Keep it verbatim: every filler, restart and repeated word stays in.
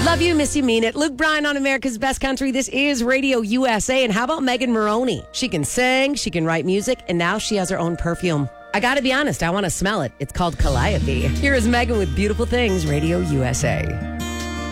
Love you, miss you, mean it. Luke Bryan on America's Best Country. This is Radio U S A. And how about Megan Maroney? She can sing, she can write music, and now she has her own perfume. I gotta be honest, I want to smell it. It's called Calliope. Here is Megan with Beautiful Things, Radio U S A.